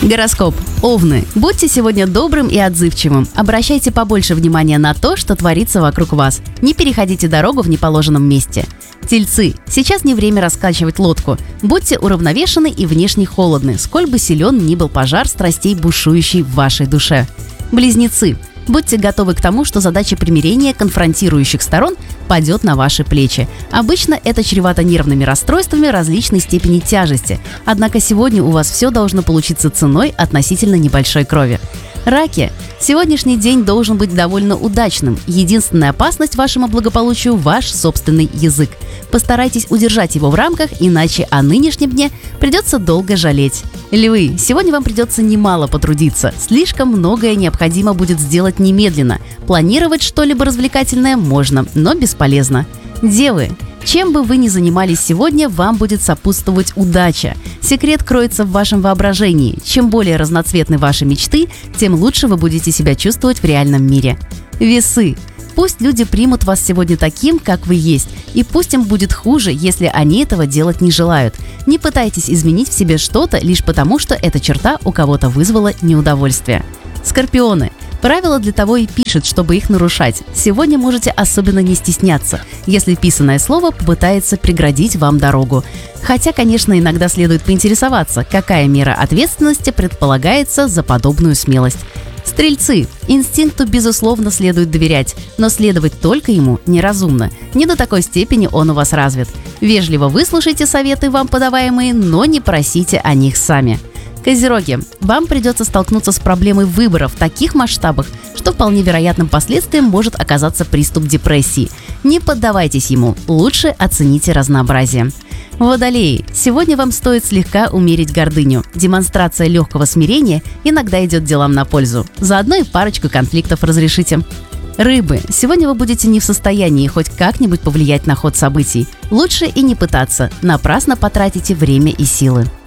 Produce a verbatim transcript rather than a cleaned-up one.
Гороскоп. Овны. Будьте сегодня добрым и отзывчивым. Обращайте побольше внимания на то, что творится вокруг вас. Не переходите дорогу в неположенном месте. Тельцы. Сейчас не время раскачивать лодку. Будьте уравновешены и внешне холодны, сколь бы силен ни был пожар страстей, бушующий в вашей душе. Близнецы. Будьте готовы к тому, что задача примирения конфронтирующих сторон падет на ваши плечи. Обычно это чревато нервными расстройствами различной степени тяжести. Однако сегодня у вас все должно получиться ценой относительно небольшой крови. Раки. Сегодняшний день должен быть довольно удачным. Единственная опасность вашему благополучию – ваш собственный язык. Постарайтесь удержать его в рамках, иначе о нынешнем дне придется долго жалеть. Львы. Сегодня вам придется немало потрудиться. Слишком многое необходимо будет сделать немедленно. Планировать что-либо развлекательное можно, но бесполезно. Девы. Чем бы вы ни занимались сегодня, вам будет сопутствовать удача. Секрет кроется в вашем воображении. Чем более разноцветны ваши мечты, тем лучше вы будете себя чувствовать в реальном мире. Весы. Пусть люди примут вас сегодня таким, как вы есть, и пусть им будет хуже, если они этого делать не желают. Не пытайтесь изменить в себе что-то лишь потому, что эта черта у кого-то вызвала неудовольствие. Скорпионы. Правила для того и пишут, чтобы их нарушать. Сегодня можете особенно не стесняться, если писанное слово попытается преградить вам дорогу. Хотя, конечно, иногда следует поинтересоваться, какая мера ответственности предполагается за подобную смелость. Стрельцы. Инстинкту, безусловно, следует доверять, но следовать только ему неразумно. Не до такой степени он у вас развит. Вежливо выслушайте советы, вам подаваемые, но не просите о них сами. Козероги. Вам придется столкнуться с проблемой выбора в таких масштабах, что вполне вероятным последствием может оказаться приступ депрессии. Не поддавайтесь ему, лучше оцените разнообразие. Водолеи. Сегодня вам стоит слегка умерить гордыню. Демонстрация легкого смирения иногда идет делам на пользу. Заодно и парочку конфликтов разрешите. Рыбы. Сегодня вы будете не в состоянии хоть как-нибудь повлиять на ход событий. Лучше и не пытаться. Напрасно потратите время и силы.